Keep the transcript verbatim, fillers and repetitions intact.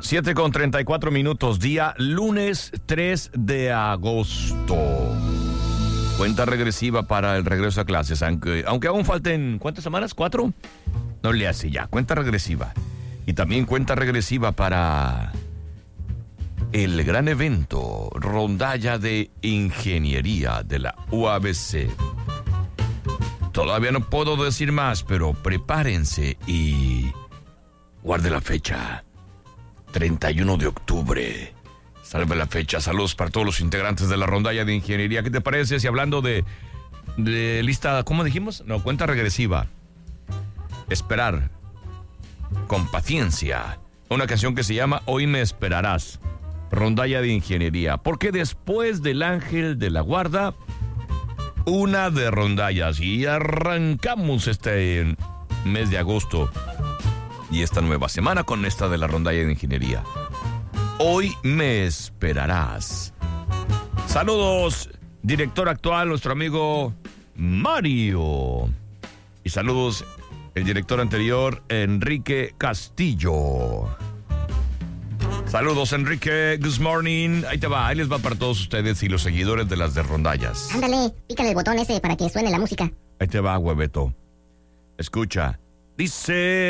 siete con treinta y cuatro minutos, día lunes tres de agosto. Cuenta regresiva para el regreso a clases, aunque, aunque aún falten, ¿cuántas semanas? ¿Cuatro? No le hace ya, cuenta regresiva. Y también cuenta regresiva para el gran evento, rondalla de ingeniería de la U A B C. Todavía no puedo decir más, pero prepárense y guarde la fecha. treinta y uno de octubre. Salve la fecha. Saludos para todos los integrantes de la rondalla de ingeniería. ¿Qué te parece si hablando de, de lista, ¿cómo dijimos? No, cuenta regresiva. Esperar. Con paciencia. Una canción que se llama Hoy me esperarás. Rondalla de ingeniería. Porque después del Ángel de la Guarda, una de rondallas. Y arrancamos este mes de agosto y esta nueva semana con esta de la rondalla de ingeniería. Hoy me esperarás. Saludos, director actual, nuestro amigo Mario. Y saludos, el director anterior, Enrique Castillo. Saludos, Enrique. Good morning. Ahí te va, ahí les va para todos ustedes y los seguidores de las de rondallas. Ándale, pícale el botón ese para que suene la música. Ahí te va, hueveto. Escucha. Dice...